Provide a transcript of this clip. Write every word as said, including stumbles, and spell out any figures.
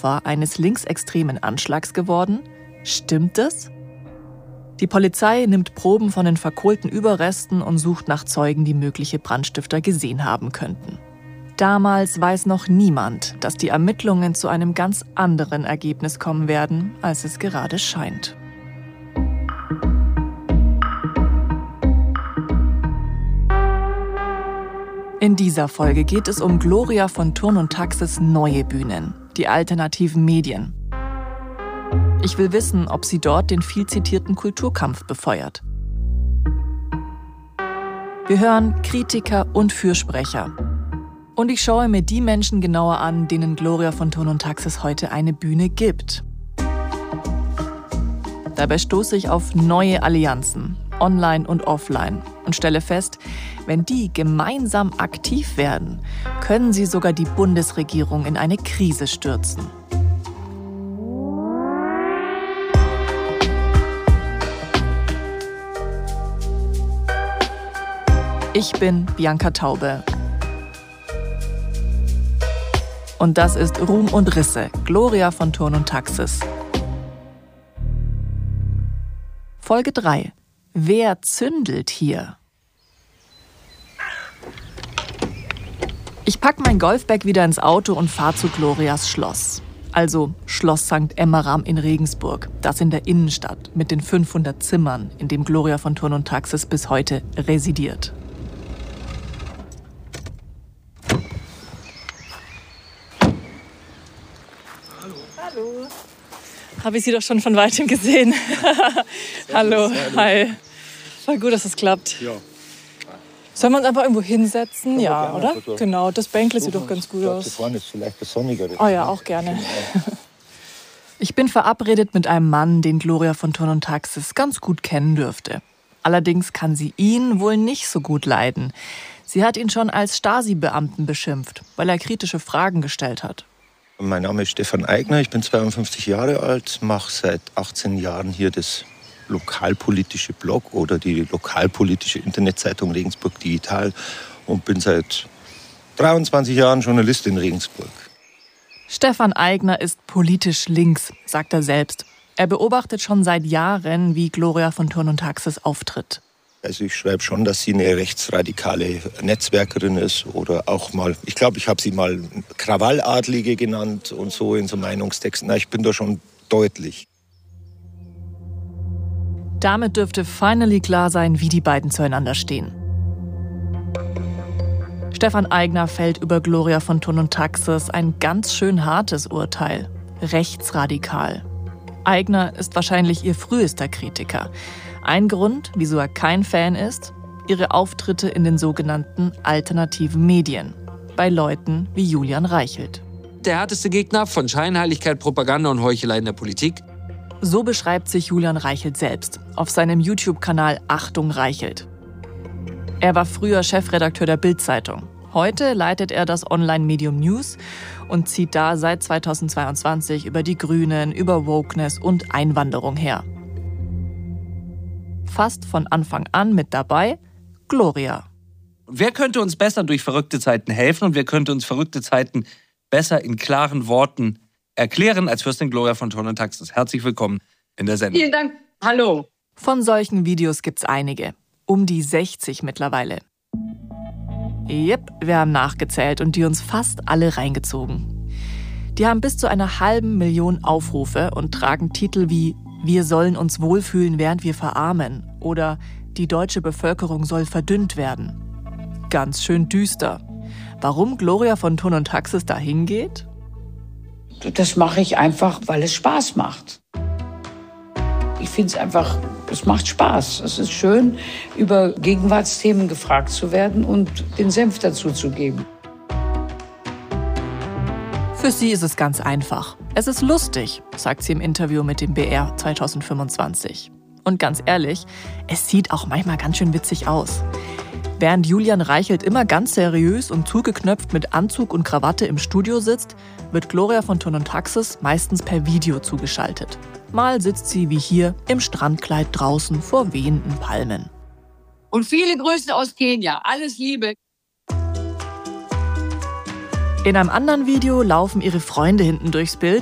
Opfer eines linksextremen Anschlags geworden? Stimmt das? Die Polizei nimmt Proben von den verkohlten Überresten und sucht nach Zeugen, die mögliche Brandstifter gesehen haben könnten. Damals weiß noch niemand, dass die Ermittlungen zu einem ganz anderen Ergebnis kommen werden, als es gerade scheint. In dieser Folge geht es um Gloria von Thurn und Taxis neue Bühnen, die alternativen Medien. Ich will wissen, ob sie dort den viel zitierten Kulturkampf befeuert. Wir hören Kritiker und Fürsprecher. Und ich schaue mir die Menschen genauer an, denen Gloria von Thurn und Taxis heute eine Bühne gibt. Dabei stoße ich auf neue Allianzen, online und offline, und stelle fest, wenn die gemeinsam aktiv werden, können sie sogar die Bundesregierung in eine Krise stürzen. Ich bin Bianca Taube. Und das ist Ruhm und Risse, Gloria von Thurn und Taxis. Folge drei. Wer zündelt hier? Ich packe mein Golfbag wieder ins Auto und fahre zu Glorias Schloss. Also Schloss Sankt Emmeram in Regensburg, das in der Innenstadt mit den fünfhundert Zimmern, in dem Gloria von Thurn und Taxis bis heute residiert. Hallo. Habe ich Sie doch schon von Weitem gesehen. Hallo, hi. Voll gut, dass es klappt. Ja. Sollen wir uns einfach irgendwo hinsetzen? Ja, ja, oder? So. Genau, das Bänkle sieht doch ganz gut aus. Hier vorne ist vielleicht das Sonnigere. Oh ja, auch gerne. Ich bin verabredet mit einem Mann, den Gloria von Thurn und Taxis ganz gut kennen dürfte. Allerdings kann sie ihn wohl nicht so gut leiden. Sie hat ihn schon als Stasi-Beamten beschimpft, weil er kritische Fragen gestellt hat. Mein Name ist Stefan Aigner, ich bin zweiundfünfzig Jahre alt, mache seit achtzehn Jahren hier das lokalpolitische Blog oder die lokalpolitische Internetzeitung Regensburg Digital und bin seit dreiundzwanzig Jahren Journalist in Regensburg. Stefan Aigner ist politisch links, sagt er selbst. Er beobachtet schon seit Jahren, wie Gloria von Thurn und Taxis auftritt. Also ich schreibe schon, dass sie eine rechtsradikale Netzwerkerin ist oder auch mal, ich glaube, ich habe sie mal Krawalladlige genannt und so in so Meinungstexten. Na, ich bin da schon deutlich. Damit dürfte finally klar sein, wie die beiden zueinander stehen. Stefan Aigner fällt über Gloria von Thurn und Taxis ein ganz schön hartes Urteil. Rechtsradikal. Aigner ist wahrscheinlich ihr frühester Kritiker. Ein Grund, wieso er kein Fan ist, ihre Auftritte in den sogenannten alternativen Medien. Bei Leuten wie Julian Reichelt. Der härteste Gegner von Scheinheiligkeit, Propaganda und Heuchelei in der Politik. So beschreibt sich Julian Reichelt selbst auf seinem YouTube-Kanal Achtung Reichelt. Er war früher Chefredakteur der Bild-Zeitung. Heute leitet er das Online-Medium News und zieht da seit zweitausendzweiundzwanzig über die Grünen, über Wokeness und Einwanderung her. Fast von Anfang an mit dabei Gloria. Wer könnte uns besser durch verrückte Zeiten helfen und wer könnte uns verrückte Zeiten besser in klaren Worten erklären als Fürstin Gloria von Thurn und Taxis? Herzlich willkommen in der Sendung. Vielen Dank. Hallo. Von solchen Videos gibt's einige. Um die sechzig mittlerweile. Jep, wir haben nachgezählt und die uns fast alle reingezogen. Die haben bis zu einer halben Million Aufrufe und tragen Titel wie „Wir sollen uns wohlfühlen, während wir verarmen" oder „Die deutsche Bevölkerung soll verdünnt werden". Ganz schön düster. Warum Gloria von Thurn und Taxis da hingeht? Das mache ich einfach, weil es Spaß macht. Ich finde es einfach, es macht Spaß. Es ist schön, über Gegenwartsthemen gefragt zu werden und den Senf dazu zu geben. Für sie ist es ganz einfach. Es ist lustig, sagt sie im Interview mit dem B R zweitausendfünfundzwanzig. Und ganz ehrlich, es sieht auch manchmal ganz schön witzig aus. Während Julian Reichelt immer ganz seriös und zugeknöpft mit Anzug und Krawatte im Studio sitzt, wird Gloria von Thurn und Taxis meistens per Video zugeschaltet. Mal sitzt sie wie hier im Strandkleid draußen vor wehenden Palmen. Und viele Grüße aus Kenia. Alles Liebe. In einem anderen Video laufen ihre Freunde hinten durchs Bild